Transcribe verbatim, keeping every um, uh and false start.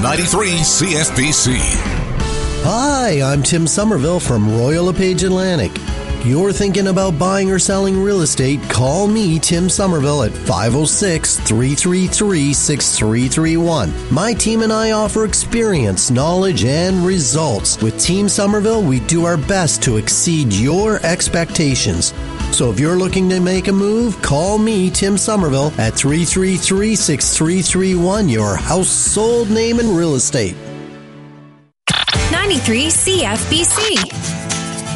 ninety-three C F B C. Hi, I'm Tim Somerville from Royal LePage Atlantic. You're thinking about buying or selling real estate, call me, Tim Somerville, at five oh six, three three three, six three three one. My team and I offer experience, knowledge, and results. With Team Somerville, we do our best to exceed your expectations. So if you're looking to make a move, call me, Tim Somerville, at three three three, six three three one, your household name in real estate. ninety-three C F B C.